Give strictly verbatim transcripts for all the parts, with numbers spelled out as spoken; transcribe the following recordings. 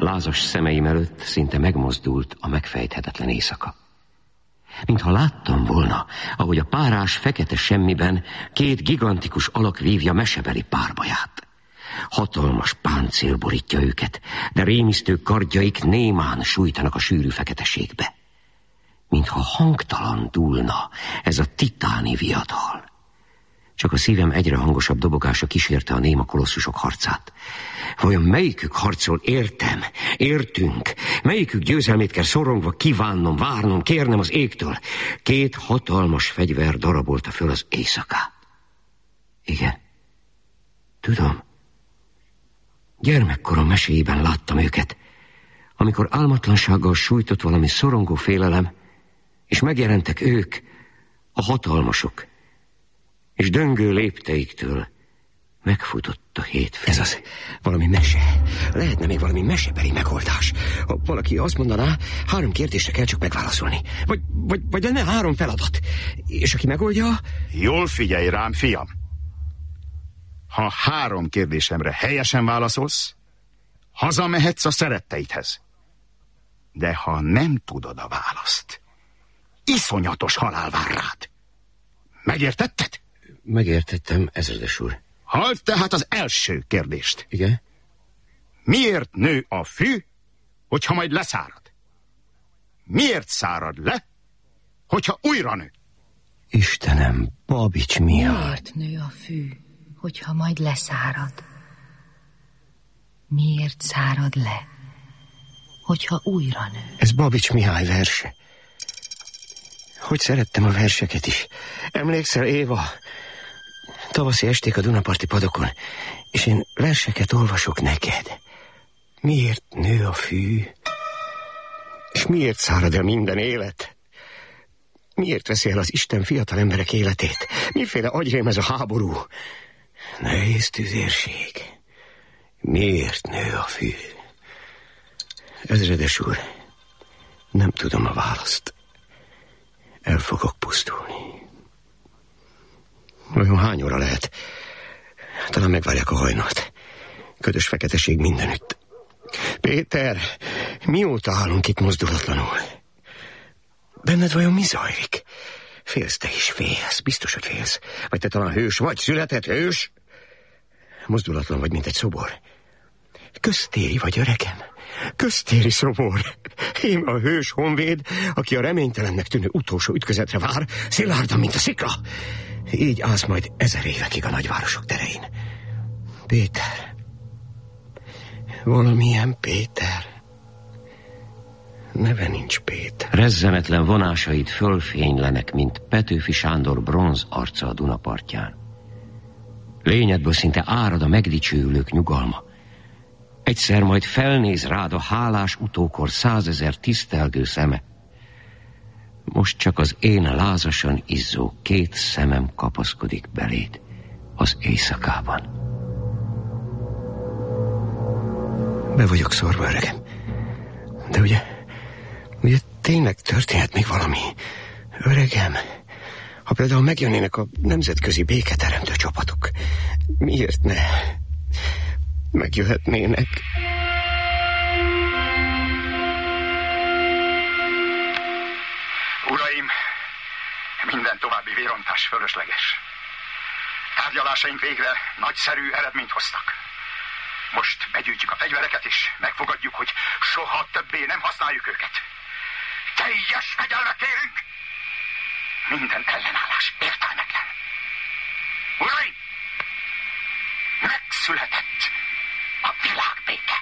Lázas szemeim előtt szinte megmozdult a megfejthetetlen éjszaka. Mintha láttam volna, ahogy a párás fekete semmiben két gigantikus alak vívja mesebeli párbaját. Hatalmas páncél borítja őket, de rémisztő kardjaik némán sújtanak a sűrű feketeségbe. Mintha hangtalan dúlna ez a titáni viadal. Csak a szívem egyre hangosabb dobogása kísérte a néma kolosszusok harcát. Vajon melyikük harcol értem, értünk? Melyikük győzelmét kell szorongva kívánnom, várnom, kérnem az égtől? Két hatalmas fegyver darabolta föl az éjszakát. Igen, tudom. Gyermekkorom meséiben láttam őket, amikor álmatlansággal sújtott valami szorongó félelem, és megjelentek ők, a hatalmasok, és döngő lépteiktől megfutott a hétfő. Ez az valami mese. Lehetne még valami mesebeli megoldás. Ha valaki azt mondaná, három kérdésre kell csak megválaszolni. Vagy, vagy, vagy lenne három feladat. És aki megoldja... Jól figyelj rám, fiam. Ha három kérdésemre helyesen válaszolsz, hazamehetsz a szeretteidhez. De ha nem tudod a választ, iszonyatos halál vár rád. Megértetted? Megértettem, ezredes úr. Halld tehát az első kérdést. Igen? Miért nő a fű, hogyha majd leszárad? Miért szárad le, hogyha újra nő? Istenem, Babics Mihály. Miért nő a fű, hogyha majd leszárad? Miért szárad le, hogyha újra nő? Ez Babics Mihály verse. Hogy szerettem a verseket is. Emlékszel, Éva? Tavaszi esték a Dunaparti padokon, és én verseket olvasok neked. Miért nő a fű? És miért szárad el minden élet? Miért veszi el az Isten fiatal emberek életét? Miféle agyrém ez a háború? Nehéz tüzérség. Miért nő a fű? Ezredes úr, nem tudom a választ. El fogok pusztulni. Vajon hány óra lehet? Talán megvárják a hajnalt. Ködös feketeség mindenütt. Péter, mióta állunk itt mozdulatlanul? Benned vajon mi zajlik? Félsz te is, félsz, biztos, hogy félsz. Vagy te talán hős vagy, született hős? Mozdulatlan vagy, mint egy szobor. Köztéri vagy, öregem. Köztéri szobor. Én a hős honvéd, aki a reménytelennek tűnő utolsó ütközetre vár, szilárdan, mint a szikla. Így állsz majd ezer évekig a nagyvárosok terein. Péter. Valamilyen Péter. Neve nincs Péter. Rezzenetlen vonásaid fölfénylenek, mint Petőfi Sándor bronz arca a Duna partján. Lényedből szinte árad a megdicsőülők nyugalma. Egyszer majd felnéz rád a hálás utókor százezer tisztelgő szeme. Most csak az én lázasan izzó két szemem kapaszkodik beléd az éjszakában. Be vagyok szorva, öregem. De ugye, ugye tényleg történhet még valami, öregem? Ha például megjönnének a nemzetközi béketeremtő csapatok, miért ne megjöhetnének? Uraim, minden további vérontás fölösleges. Tárgyalásaink végre nagyszerű eredményt hoztak. Most begyűjtjük a fegyvereket, és megfogadjuk, hogy soha többé nem használjuk őket. Teljes fegyelmet kérünk! Minden ellenállás értelmetlen. Uraim! Megszületett a világbéke!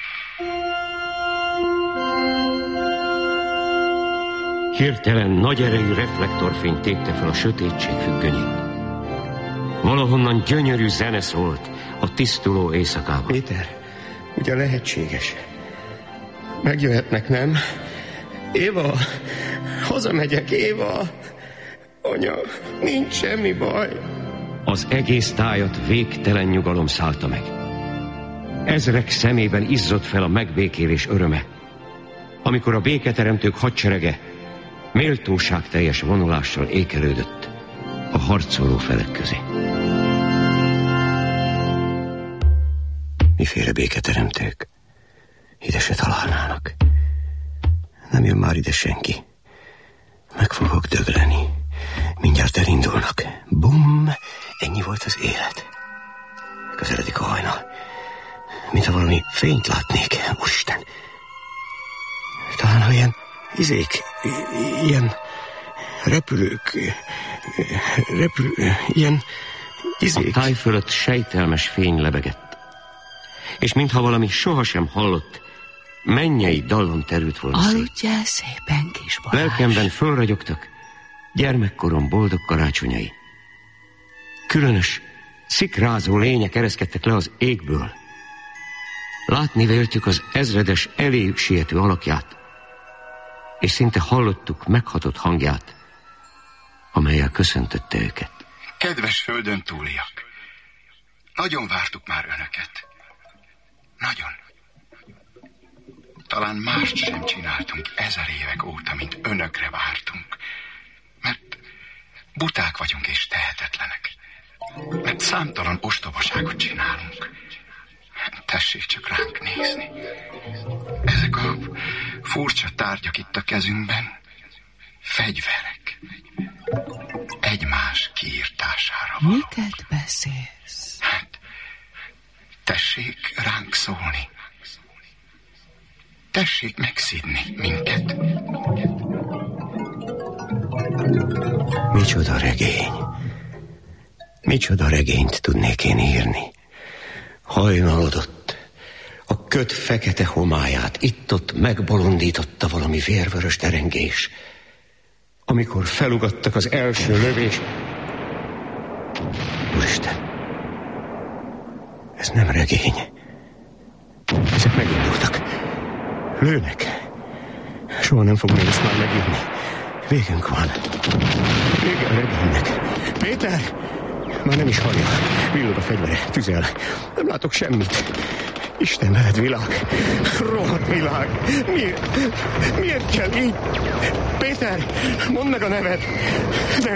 Hirtelen nagy erejű reflektorfény tépte fel a sötétség függönyét. Valahonnan gyönyörű zene szólt a tisztuló éjszakában. Péter, ugye lehetséges. Megjöhetnek, nem? Éva, hazamegyek, Éva. Anya, nincs semmi baj. Az egész tájat végtelen nyugalom szállta meg. Ezrek szemében izzott fel a megbékélés öröme, amikor a béketeremtők hadserege méltóság teljes vonulással ékelődött a harcoló felek közé. Miféle béketeremtők? ide se találnának. Nem jön már ide senki. Meg fogok dögleni. Mindjárt elindulnak. Bum! Ennyi volt az élet. Közeledik a hajnal. Mintha valami fényt látnék. Úristen! Talán, ha ilyen izék, ilyen repülők, repülő, ilyen izék. A táj fölött sejtelmes fény lebegett. És mintha valami sohasem hallott, mennyei dallom terült volna szét. Aludjál szépen, kis Balázs. Lelkemben fölragyogtak gyermekkorom boldog karácsonyai. Különös, szikrázó lények ereszkedtek le az égből. Látni véltük az ezredes eléjük siető alakját, és szinte hallottuk meghatott hangját, amellyel köszöntötte őket. Kedves földön túliak, nagyon vártuk már önöket. Nagyon. Talán mást sem csináltunk ezer évek óta, mint önökre vártunk. Mert buták vagyunk és tehetetlenek. Mert számtalan ostobaságot csinálunk. Tessék csak ránk nézni. Ezek a furcsa tárgyak itt a kezünkben fegyverek. Egymás kiirtására való. Miket beszélsz? Hát, tessék ránk szólni. Tessék megszidni minket. Micsoda regény. Micsoda regényt tudnék én írni. Hajnalodott. A köd fekete homályát itt-ott megbolondította valami vérvörös derengés. Amikor felugattak az első lövés... Úristen! Ez nem regény. Ezek megindultak. Lőnek. Soha nem fogom ezt már megírni. Végünk van. Vége a regénynek. Péter! Már nem is hallja. Villog a fegyvere, tüzel. Nem látok semmit. Isten veled, világ. Rohadt világ. Miért? Miért kell így? Péter, mondd meg a neved. De